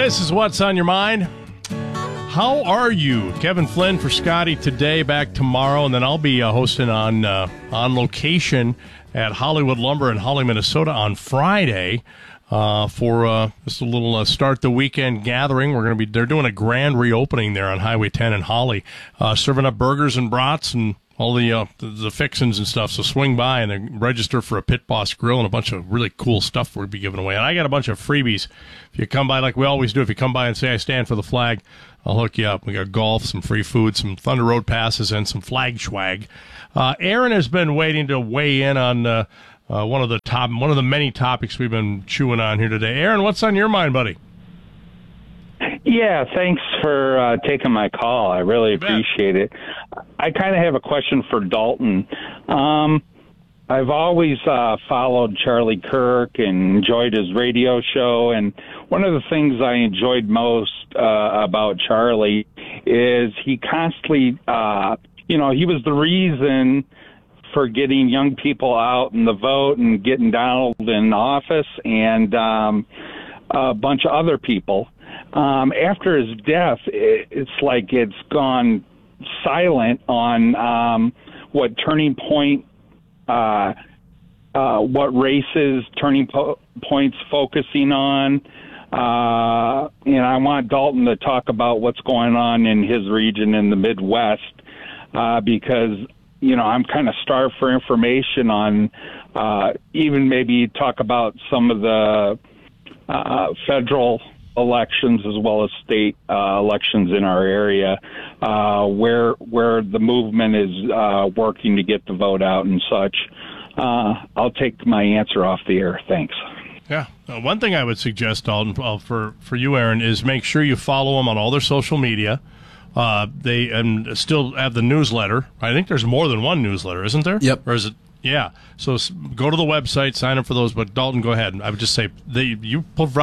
This is What's on Your Mind. How are you? Kevin Flynn for Scotty today, back tomorrow, and then I'll be hosting on location at Hollywood Lumber in Holly, Minnesota on Friday for just a little start the weekend gathering. They're doing a grand reopening there on Highway 10 in Holly, serving up burgers and brats and all the fixins and stuff. So swing by and then register for a Pit Boss grill and a bunch of really cool stuff we'll be giving away. And I got a bunch of freebies. If you come by, like we always do, if you come by and say I stand for the flag, I'll hook you up. We got golf, some free food, some Thunder Road passes, and some flag swag. Aaron has been waiting to weigh in on one of the many topics we've been chewing on here today. Aaron, what's on your mind, buddy? Yeah, thanks for taking my call. I really appreciate it. I kind of have a question for Dalton. I've always followed Charlie Kirk and enjoyed his radio show, and one of the things I enjoyed most about Charlie is he constantly, he was the reason for getting young people out in the vote and getting Donald in office and a bunch of other people. After his death, it's like it's gone silent on what Turning Point, what races Turning Point's focusing on. And I want Dalton to talk about what's going on in his region in the Midwest because, I'm kind of starved for information on even maybe talk about some of the federal elections as well as state elections in our area where the movement is working to get the vote out and such. I'll take my answer off the air. Thanks. Yeah. One thing I would suggest, Dalton, for you, Aaron, is make sure you follow them on all their social media. They still have the newsletter. I think there's more than one newsletter, isn't there? Yep. Or is it? Yeah. So go to the website, sign up for those. But Dalton, go ahead. I would just say you're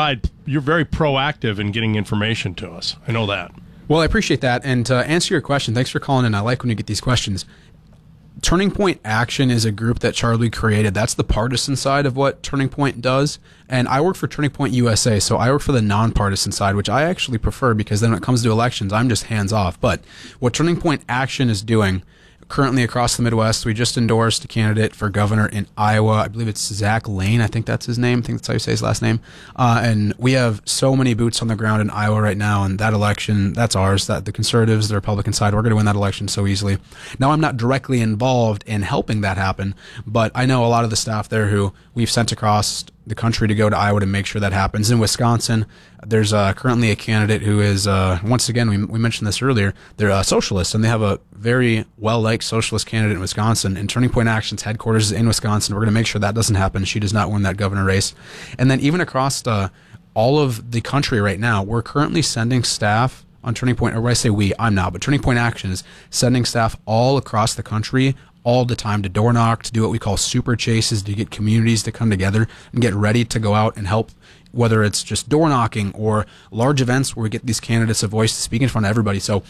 very proactive in getting information to us. I know that. Well, I appreciate that. And to answer your question, thanks for calling in. I like when you get these questions. Turning Point Action is a group that Charlie created. That's the partisan side of what Turning Point does. And I work for Turning Point USA, so I work for the nonpartisan side, which I actually prefer because then when it comes to elections, I'm just hands off. But what Turning Point Action is doing currently across the Midwest, we just endorsed a candidate for governor in Iowa. I believe it's Zach Lane. I think that's his name. I think that's how you say his last name. And we have so many boots on the ground in Iowa right now, and that election, that's ours. That the conservatives, the Republican side, we're going to win that election so easily. Now, I'm not directly involved in helping that happen, but I know a lot of the staff there who we've sent across the country to go to Iowa to make sure that happens. In Wisconsin, there's currently a candidate who is, once again, we mentioned this earlier, they're a socialist, and they have a very well-liked socialist candidate in Wisconsin, and Turning Point Action's headquarters is in Wisconsin. We're going to make sure that doesn't happen. She does not win that governor race. And then even across all of the country right now, we're currently sending staff on Turning Point, or when I say we, I'm not, but Turning Point Action is sending staff all across the country all the time to door knock, to do what we call super chases, to get communities to come together and get ready to go out and help, whether it's just door knocking or large events where we get these candidates a voice to speak in front of everybody. So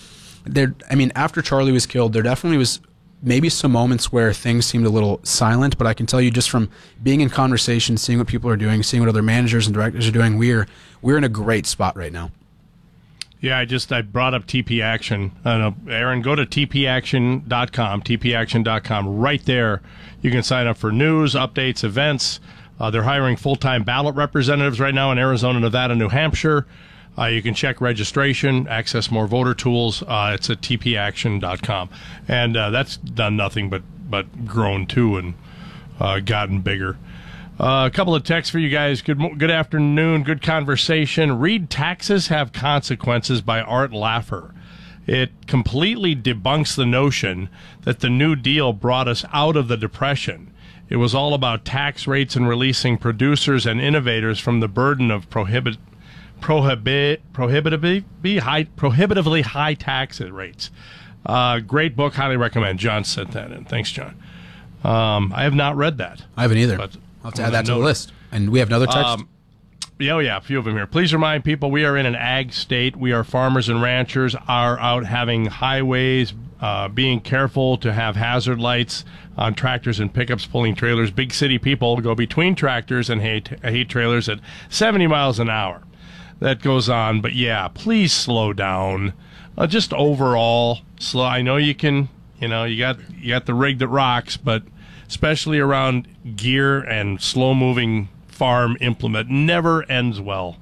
after Charlie was killed, there definitely was maybe some moments where things seemed a little silent, but I can tell you just from being in conversation, seeing what people are doing, seeing what other managers and directors are doing, we're in a great spot right now. Yeah, I brought up TP Action. I don't know, Aaron, go to tpaction.com, tpaction.com. Right there, you can sign up for news, updates, events. They're hiring full-time ballot representatives right now in Arizona, Nevada, New Hampshire. You can check registration, access more voter tools. It's at tpaction.com. And that's done nothing but grown, too, and gotten bigger. A couple of texts for you guys. Good afternoon. Good conversation. Read Taxes Have Consequences by Art Laffer. It completely debunks the notion that the New Deal brought us out of the Depression. It was all about tax rates and releasing producers and innovators from the burden of prohibitively high tax rates. Great book. Highly recommend. John sent that in. Thanks, John. I have not read that. I haven't either. But I'll have to add that to the list. And we have another text. Yeah, a few of them here. Please remind people we are in an ag state. We are farmers and ranchers, are out having highways, being careful to have hazard lights on tractors and pickups pulling trailers. Big city people go between tractors and hay trailers at 70 miles an hour. that goes on. But yeah, please slow down. Just overall slow. I know you can. You got the rig that rocks, but especially around gear and slow-moving farm implement never ends well.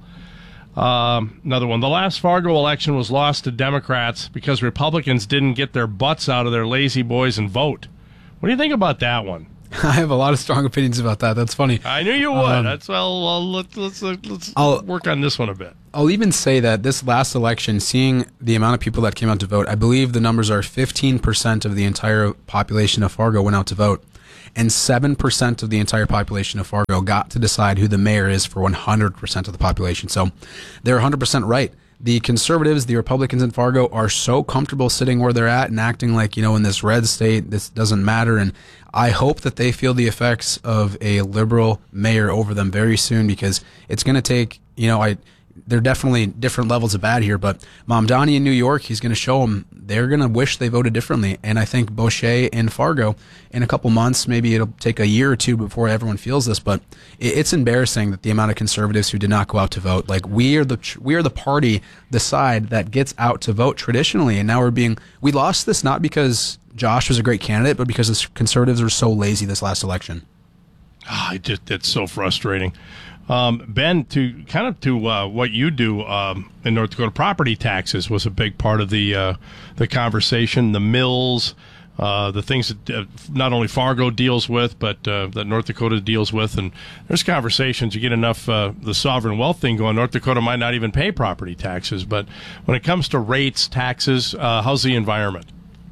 Another one. The last Fargo election was lost to Democrats because Republicans didn't get their butts out of their lazy boys and vote. What do you think about that one? I have a lot of strong opinions about that. That's funny. I knew you would. Let's work on this one a bit. I'll even say that this last election, seeing the amount of people that came out to vote, I believe the numbers are 15% of the entire population of Fargo went out to vote, and 7% of the entire population of Fargo got to decide who the mayor is for 100% of the population. So they're 100% right. The conservatives, the Republicans in Fargo, are so comfortable sitting where they're at and acting like, in this red state, this doesn't matter. And I hope that they feel the effects of a liberal mayor over them very soon, because it's going to take, there are definitely different levels of bad here, but Mamdani in New York, he's going to show them they're going to wish they voted differently. And I think Boucher in Fargo, in a couple months, maybe it'll take a year or two before everyone feels this, but it's embarrassing that the amount of conservatives who did not go out to vote. Like, we are the party, the side that gets out to vote traditionally, and now we lost this not because Josh was a great candidate, but because the conservatives were so lazy this last election. It's so frustrating. Ben, to what you do in North Dakota, property taxes was a big part of the conversation. The mills, the things that not only Fargo deals with, but that North Dakota deals with. And there's conversations. You get enough the sovereign wealth thing going, North Dakota might not even pay property taxes. But when it comes to rates, taxes, how's the environment?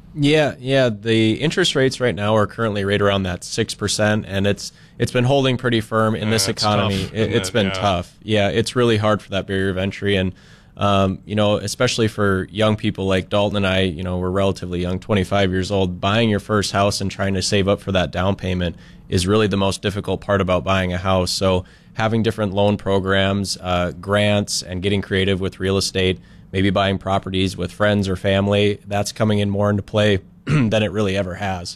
Yeah. The interest rates right now are currently right around that 6%, and it's been holding pretty firm in this economy. It's been tough. Yeah, it's really hard for that barrier of entry, and especially for young people like Dalton and I. We're relatively young, 25 years old. Buying your first house and trying to save up for that down payment is really the most difficult part about buying a house. So having different loan programs, grants, and getting creative with real estate. Maybe buying properties with friends or family, that's coming in more into play than it really ever has.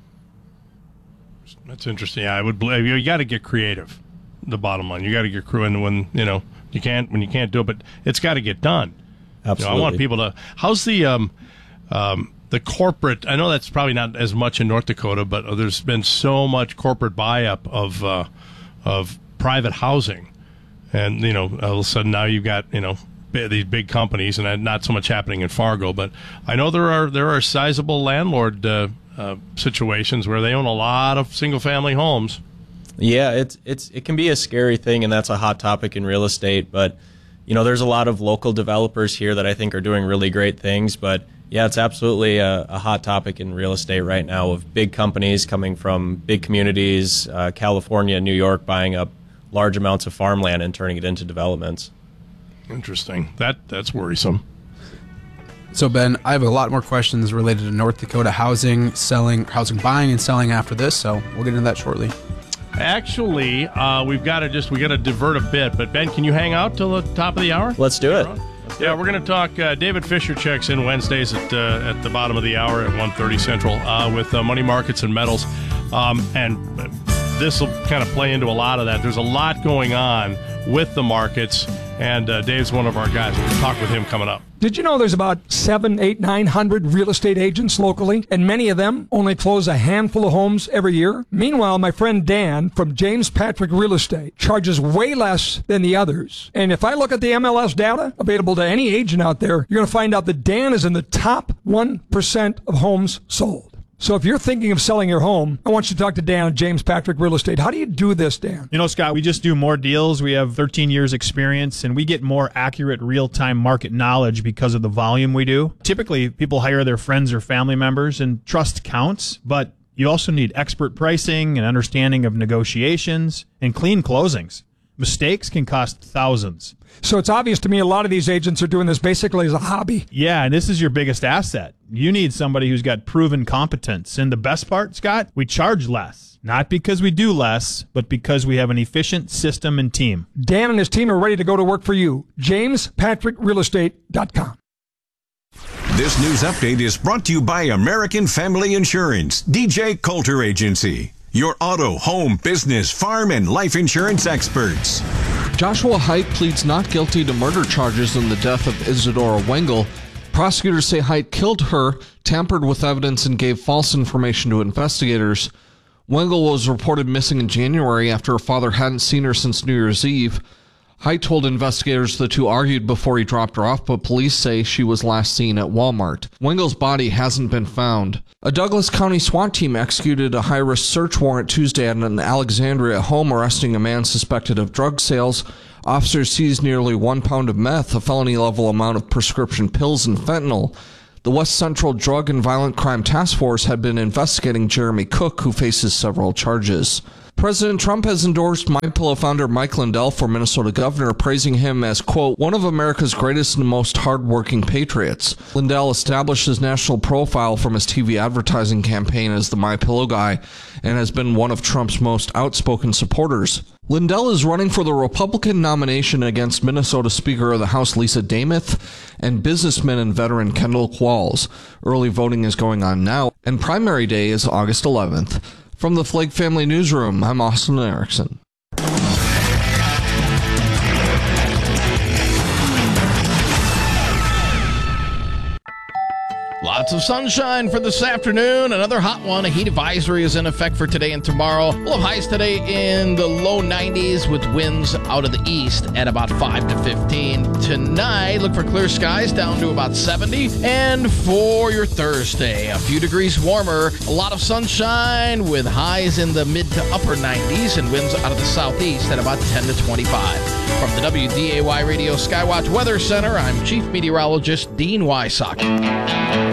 That's interesting. Yeah, I would believe you got to get creative. The bottom line, you got to get crew in when you can't do it, but it's got to get done. Absolutely. I want people to. How's the corporate? I know that's probably not as much in North Dakota, but there's been so much corporate buy-up of private housing, and all of a sudden now you've got these big companies, and not so much happening in Fargo, but I know there are sizable landlord situations where they own a lot of single family homes. Yeah, it can be a scary thing, and that's a hot topic in real estate. But there's a lot of local developers here that I think are doing really great things. But yeah, it's absolutely a hot topic in real estate right now, of big companies coming from big communities, California, New York, buying up large amounts of farmland and turning it into developments. Interesting. That's worrisome. So, Ben, I have a lot more questions related to North Dakota housing buying and selling after this, so we'll get into that shortly. Actually, we got to divert a bit, but Ben, can you hang out till the top of the hour? Let's do it. Yeah, we're going to talk. David Fisher checks in Wednesdays at the bottom of the hour at 1:30 Central with money markets and metals, and this will kind of play into a lot of that. There's a lot going on with the markets, and Dave's one of our guys. We'll talk with him coming up. Did you know there's about 700, 800, 900 real estate agents locally, and many of them only close a handful of homes every year? Meanwhile, my friend Dan from James Patrick Real Estate charges way less than the others. And if I look at the MLS data available to any agent out there, you're going to find out that Dan is in the top 1% of homes sold. So if you're thinking of selling your home, I want you to talk to Dan at James Patrick Real Estate. How do you do this, Dan? Scott, we just do more deals. We have 13 years experience, and we get more accurate real-time market knowledge because of the volume we do. Typically, people hire their friends or family members, and trust counts, but you also need expert pricing and understanding of negotiations and clean closings. Mistakes can cost thousands. So it's obvious to me a lot of these agents are doing this basically as a hobby. Yeah, and this is your biggest asset. You need somebody who's got proven competence. And the best part, Scott, we charge less. Not because we do less, but because we have an efficient system and team. Dan and his team are ready to go to work for you. JamesPatrickRealEstate.com. This news update is brought to you by American Family Insurance, DJ Coulter Agency, your auto, home, business, farm, and life insurance experts. Joshua Haidt pleads not guilty to murder charges in the death of Isadora Wengel. Prosecutors say Haidt killed her, tampered with evidence, and gave false information to investigators. Wengel was reported missing in January after her father hadn't seen her since New Year's Eve. Haidt told investigators the two argued before he dropped her off, but police say she was last seen at Walmart. Wengel's body hasn't been found. A Douglas County SWAT team executed a high-risk search warrant Tuesday at an Alexandria home, arresting a man suspected of drug sales. Officers seized nearly 1 pound of meth, a felony-level amount of prescription pills, and fentanyl. The West Central Drug and Violent Crime Task Force had been investigating Jeremy Cook, who faces several charges. President Trump has endorsed MyPillow founder Mike Lindell for Minnesota governor, praising him as, quote, one of America's greatest and most hardworking patriots. Lindell established his national profile from his TV advertising campaign as the MyPillow guy and has been one of Trump's most outspoken supporters. Lindell is running for the Republican nomination against Minnesota Speaker of the House Lisa Demuth and businessman and veteran Kendall Qualls. Early voting is going on now, and primary day is August 11th. From the Flake Family Newsroom, I'm Austin Erickson. Lots of sunshine for this afternoon. Another hot one. A heat advisory is in effect for today and tomorrow. We'll have highs today in the low 90s with winds out of the east at about 5 to 15. Tonight, look for clear skies down to about 70. And for your Thursday, a few degrees warmer. A lot of sunshine with highs in the mid to upper 90s and winds out of the southeast at about 10 to 25. From the WDAY Radio Skywatch Weather Center, I'm Chief Meteorologist Dean Wysocki.